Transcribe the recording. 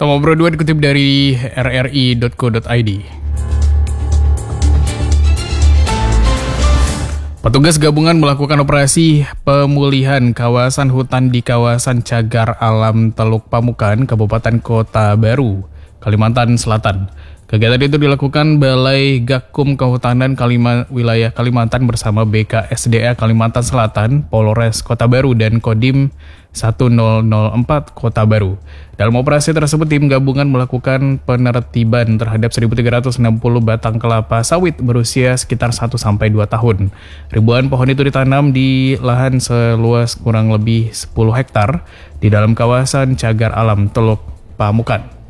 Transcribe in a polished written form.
Tomo Bro 2 dikutip dari rri.co.id. Petugas gabungan melakukan operasi pemulihan kawasan hutan di kawasan Cagar Alam Teluk Pamukan, Kabupaten Kota Baru, Kalimantan Selatan. Kegiatan itu dilakukan Balai Gakum Kehutanan Wilayah Kalimantan bersama BKSDA Kalimantan Selatan, Polres Kota Baru, dan Kodim 1004 Kota Baru. Dalam operasi tersebut, tim gabungan melakukan penertiban terhadap 1.360 batang kelapa sawit berusia sekitar 1-2 tahun. Ribuan pohon itu ditanam di lahan seluas kurang lebih 10 hektar di dalam kawasan Cagar Alam Teluk Pamukan.